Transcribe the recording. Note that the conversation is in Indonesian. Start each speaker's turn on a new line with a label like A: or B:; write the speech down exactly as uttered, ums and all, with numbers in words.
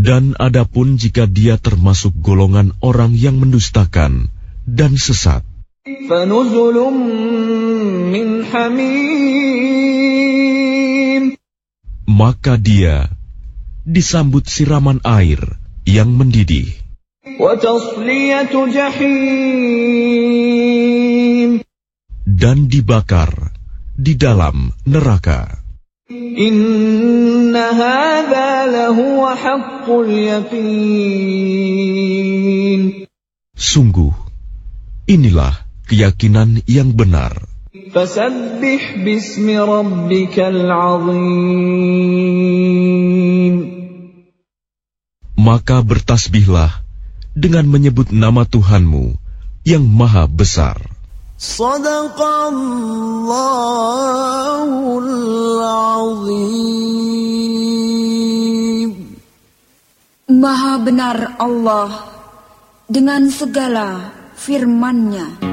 A: Dan adapun jika dia termasuk golongan orang yang mendustakan dan sesat,
B: فَنُزُلٌ مِّنْ حَمِيمٍ,
A: maka dia disambut siraman air yang mendidih.
B: وَتَصْلِيَةُ جَحِيمٍ,
A: Dan dibakar di dalam neraka.
B: إِنَّ هَذَا لَهُوَ حَقُّ الْيَقِينِ.
A: Sungguh, inilah keyakinan yang benar.
B: فَسَبِّحْ بِاسْمِ رَبِّكَ الْعَظِيمِ.
A: Maka bertasbihlah dengan menyebut nama Tuhanmu yang maha besar.
B: Shadaqallahul azim.
C: Maha benar Allah dengan segala firman-Nya.